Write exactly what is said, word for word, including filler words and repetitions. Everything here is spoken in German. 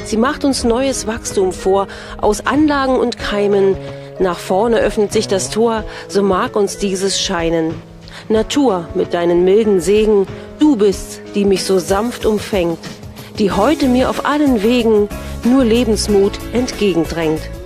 Sie macht uns neues Wachstum vor, aus Anlagen und Keimen. Nach vorne öffnet sich das Tor, so mag uns dieses scheinen. Natur mit deinen milden Segen, du bist's, die mich so sanft umfängt, die heute mir auf allen Wegen nur Lebensmut entgegendrängt.